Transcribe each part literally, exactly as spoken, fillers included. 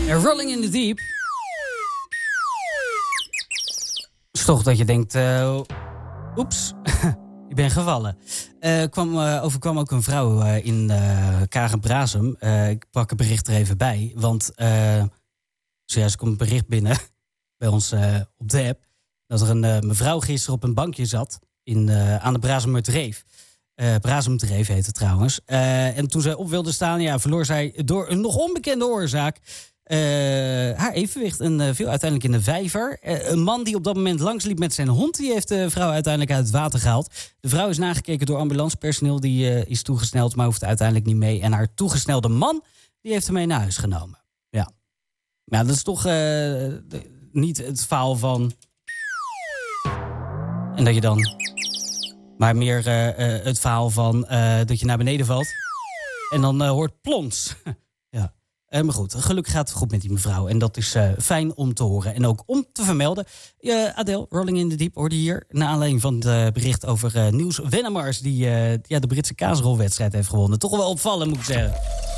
Rolling in the Deep. Is toch dat je denkt, uh, oeps, ik ben gevallen. Uh, kwam, uh, overkwam ook een vrouw uh, in uh, Kagen-Brasem. Uh, ik pak het bericht er even bij. Want uh, zojuist komt een bericht binnen bij ons uh, op de app. Dat er een uh, mevrouw gisteren op een bankje zat in, uh, aan de Brazemertreef. Uh, Brazemtreef heet het trouwens. Uh, en toen zij op wilde staan, ja, verloor zij door een nog onbekende oorzaak Uh, haar evenwicht en uh, viel uiteindelijk in de vijver. Uh, een man die op dat moment langsliep met zijn hond, die heeft de vrouw uiteindelijk uit het water gehaald. De vrouw is nagekeken door ambulancepersoneel, die uh, is toegesneld, maar hoeft uiteindelijk niet mee. En haar toegesnelde man, die heeft hem mee naar huis genomen. Ja, ja, dat is toch uh, de, niet het verhaal van en dat je dan, maar meer uh, uh, het verhaal van uh, dat je naar beneden valt en dan uh, hoort plons. Ja. Uh, maar goed, gelukkig gaat het goed met die mevrouw. En dat is uh, fijn om te horen. En ook om te vermelden. Uh, Adele, Rolling in the Deep, hoorde hier. Naar aanleiding van het uh, bericht over uh, Niels Wennemars. Die uh, ja, de Britse kaasrolwedstrijd heeft gewonnen. Toch wel opvallend, moet ik zeggen.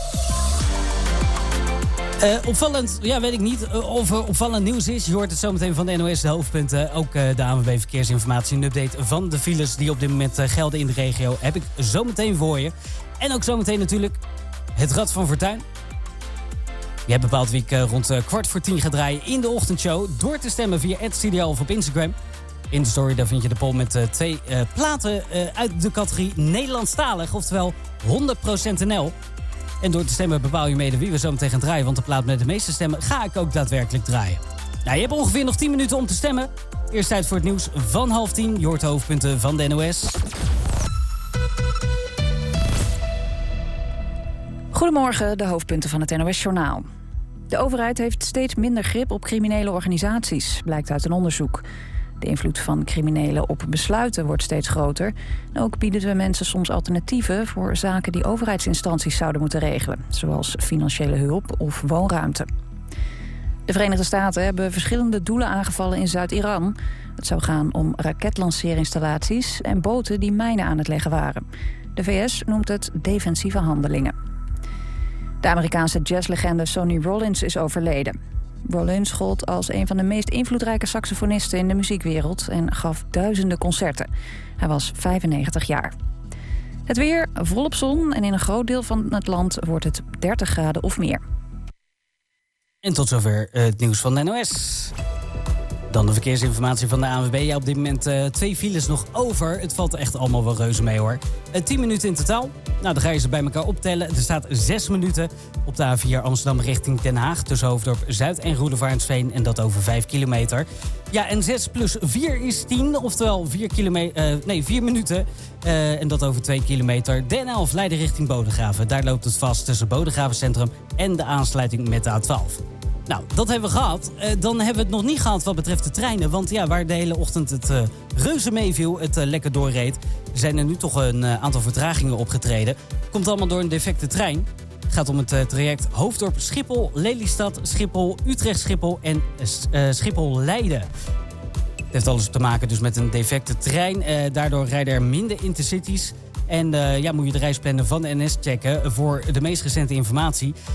Uh, opvallend, ja, weet ik niet of er opvallend nieuws is. Je hoort het zometeen van de N O S, de hoofdpunten. Ook uh, de A N W B Verkeersinformatie. Een update van de files die op dit moment uh, gelden in de regio. Heb ik zometeen voor je. En ook zometeen natuurlijk het Rad van Fortuin. Je hebt bepaald wie ik uh, rond uh, kwart voor tien ga draaien in de ochtendshow. Door te stemmen via at studio of op Instagram. In de story daar vind je de poll met uh, twee uh, platen uh, uit de categorie Nederlandstalig. Oftewel honderd procent N L. En door te stemmen bepaal je mede wie we zo meteen gaan draaien. Want de plaat met de meeste stemmen ga ik ook daadwerkelijk draaien. Nou, je hebt ongeveer nog tien minuten om te stemmen. Eerst tijd voor het nieuws van half tien. Je hoort de hoofdpunten van de N O S. Goedemorgen, de hoofdpunten van het N O S-journaal. De overheid heeft steeds minder grip op criminele organisaties, blijkt uit een onderzoek. De invloed van criminelen op besluiten wordt steeds groter. En ook bieden we mensen soms alternatieven voor zaken die overheidsinstanties zouden moeten regelen, zoals financiële hulp of woonruimte. De Verenigde Staten hebben verschillende doelen aangevallen in Zuid-Iran. Het zou gaan om raketlanceerinstallaties en boten die mijnen aan het leggen waren. De V S noemt het defensieve handelingen. De Amerikaanse jazzlegende Sonny Rollins is overleden. Rollins gold als een van de meest invloedrijke saxofonisten in de muziekwereld en gaf duizenden concerten. Hij was vijfennegentig jaar. Het weer, volop zon en in een groot deel van het land wordt het dertig graden of meer. En tot zover het nieuws van de N O S. Dan de verkeersinformatie van de A N W B. Ja, op dit moment uh, twee files nog over. Het valt echt allemaal wel reuze mee, hoor. Uh, tien minuten in totaal. Nou, dan ga je ze bij elkaar optellen. Er staat zes minuten op de A vier Amsterdam richting Den Haag. Tussen Hoofddorp Zuid en Roelevarensveen. En dat over vijf kilometer. Ja, en zes plus vier is tien. Oftewel vier kilometer, uh, nee, vier minuten. Uh, en dat over twee kilometer. De N elf Leiden richting Bodegraven. Daar loopt het vast tussen Bodegravencentrum en de aansluiting met de A twaalf. Nou, dat hebben we gehad. Uh, dan hebben we het nog niet gehad wat betreft de treinen. Want ja, waar de hele ochtend het uh, reuze meeviel, het uh, lekker doorreed, zijn er nu toch een uh, aantal vertragingen opgetreden. Komt allemaal door een defecte trein. Het gaat om het uh, traject Hoofddorp Schiphol, Lelystad Schiphol, Utrecht Schiphol en uh, Schiphol Leiden. Het heeft alles te maken dus met een defecte trein. Uh, daardoor rijden er minder intercities. En uh, ja, moet je de reisplanner van de N S checken voor de meest recente informatie.